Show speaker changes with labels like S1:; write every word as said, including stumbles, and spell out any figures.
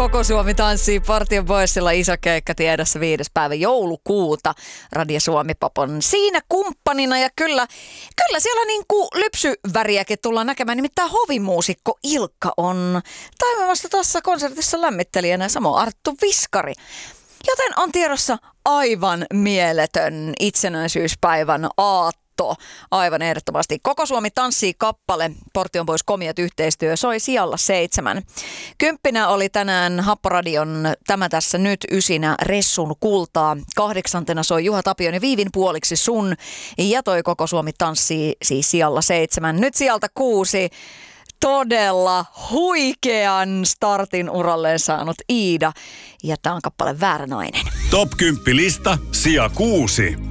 S1: Koko Suomi tanssii Partion Boysilla iso keikka tiedossa viides päivä joulukuuta. Radio Suomi Popon siinä kumppanina ja kyllä, kyllä siellä niin kuin lypsyväriäkin tullaan näkemään. Nimittäin hovimuusikko Ilkka on taimamassa tuossa konsertissa lämmittelijänä, samoin Arttu Viskari. Joten on tiedossa aivan mieletön itsenäisyyspäivän aatto. Aivan ehdottomasti. Koko Suomi tanssii kappale. Portion Boys komiat yhteistyö soi sijalla seitsemän. Kymppinä oli tänään Happoradion Tämä tässä nyt ysinä Ressun kultaa. Kahdeksantena soi Juha Tapion ja Viivin puoliksi sun. Ja toi Koko Suomi tanssii siis sijalla seitsemän. Nyt sieltä kuusi. Todella huikean startin uralleen saanut Iida. Ja tää on kappale Väärä nainen.
S2: Top kymmenen lista, sija kuusi.